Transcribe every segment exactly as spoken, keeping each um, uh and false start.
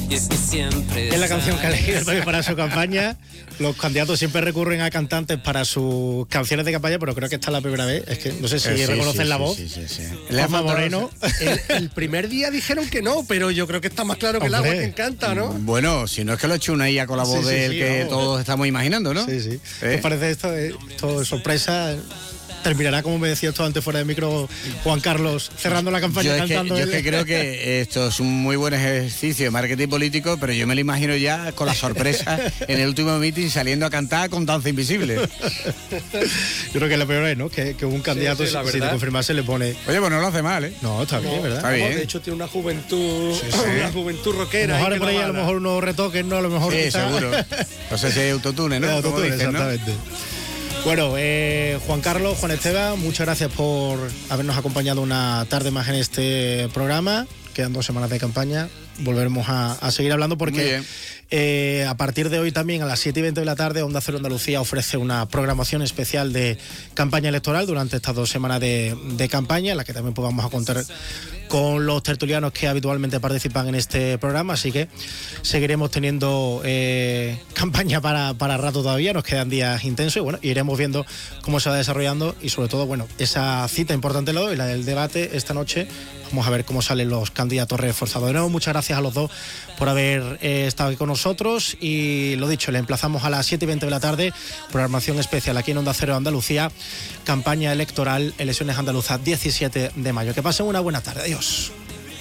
Y es que siempre es la canción que ha elegido el P P para su campaña. Los candidatos siempre recurren a cantantes para sus canciones de campaña, pero creo que esta es la primera vez. Es que no sé si sí, reconocen sí, la sí, voz. Sí, sí, sí. Juanma Moreno. El, el primer día dijeron que no, pero yo creo que está más claro que el agua que encanta, ¿no? Bueno, si no es que lo ha hecho una I A con la voz Sí, sí, del sí, que vamos. todos estamos imaginando, ¿no? Sí, sí. ¿Eh? ¿Os parece esto? Esto es sorpresa. Terminará, como me decía esto antes fuera de micro, Juan Carlos, cerrando la campaña Yo es, que, cantando. yo el... es que creo que esto es un muy buen ejercicio de marketing político, pero yo me lo imagino ya con la sorpresa en el último meeting saliendo a cantar con Danza Invisible. Yo creo que es la peor vez, ¿no? Que, que un candidato, sí, sí, si te confirmase, le pone... Oye, pues no lo hace mal, ¿eh? No, está bien, No, ¿verdad? Está bien. De hecho, tiene una juventud, Sí, sí. una juventud A rockera. lo mejor ahí por que ahí no a lo mala. mejor unos retoques, ¿no? A lo mejor Sí, quizá... seguro. No sé si hay autotune, ¿no? No, Como autotune, dicen, ¿no? exactamente. Bueno, eh, Juan Carlos, Juan Esteban, muchas gracias por habernos acompañado una tarde más en este programa. Quedan dos semanas de campaña. Volveremos a, a seguir hablando porque eh, a partir de hoy también a las siete y veinte de la tarde Onda Cero Andalucía ofrece una programación especial de campaña electoral durante estas dos semanas de, de campaña, en la que también pues, vamos a contar con los tertulianos que habitualmente participan en este programa, así que seguiremos teniendo eh, campaña para, para rato todavía, nos quedan días intensos y bueno, iremos viendo cómo se va desarrollando y sobre todo, bueno, esa cita importante la, la del debate esta noche. Vamos a ver cómo salen los candidatos reforzados. De nuevo, muchas gracias a los dos por haber eh, estado aquí con nosotros y lo dicho, le emplazamos a las siete y veinte de la tarde, programación especial aquí en Onda Cero Andalucía, campaña electoral, elecciones andaluzas, diecisiete de mayo. Que pasen una buena tarde. Adiós.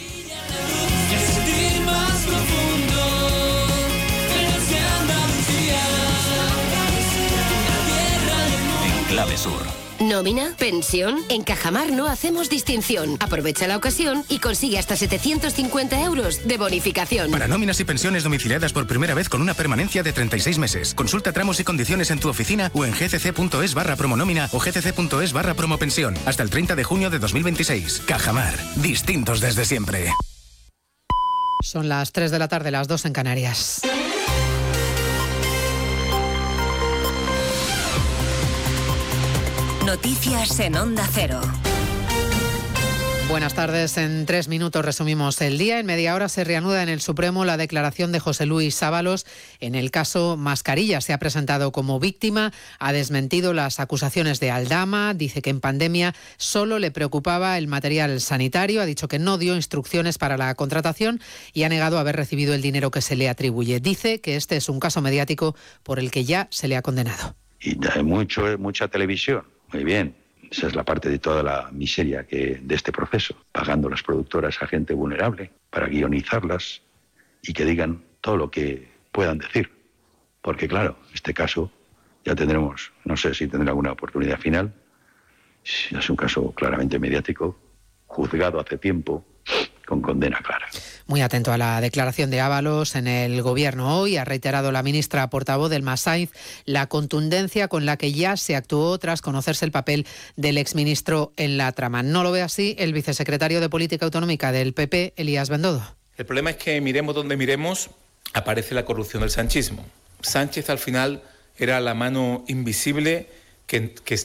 En Clave Sur. ¿Nómina? ¿Pensión? En Cajamar no hacemos distinción. Aprovecha la ocasión y consigue hasta setecientos cincuenta euros de bonificación. Para nóminas y pensiones domiciliadas por primera vez con una permanencia de treinta y seis meses. Consulta tramos y condiciones en tu oficina o en gcc.es barra promonómina o gcc.es barra promopensión. Hasta el treinta de junio de dos mil veintiséis. Cajamar. Distintos desde siempre. Son las tres de la tarde, las dos en Canarias. Noticias en Onda Cero. Buenas tardes. En tres minutos resumimos el día. En media hora se reanuda en el Supremo la declaración de José Luis Ábalos en el caso Mascarilla. Se ha presentado como víctima, ha desmentido las acusaciones de Aldama, dice que en pandemia solo le preocupaba el material sanitario, ha dicho que no dio instrucciones para la contratación y ha negado haber recibido el dinero que se le atribuye. Dice que este es un caso mediático por el que ya se le ha condenado. Y hay mucho, mucha televisión. Muy bien, esa es la parte de toda la miseria que de este proceso, pagando las productoras a gente vulnerable para guionizarlas y que digan todo lo que puedan decir. Porque claro, en este caso ya tendremos, no sé si tendrá alguna oportunidad final, es un caso claramente mediático, juzgado hace tiempo, con condena clara. Muy atento a la declaración de Ábalos en el Gobierno hoy. Ha reiterado la ministra portavoz del Sainz la contundencia con la que ya se actuó tras conocerse el papel del exministro en la trama. No lo ve así el vicesecretario de Política Autonómica del P P, Elías Bendodo. El problema es que miremos donde miremos, aparece la corrupción del sanchismo. Sánchez al final era la mano invisible que, que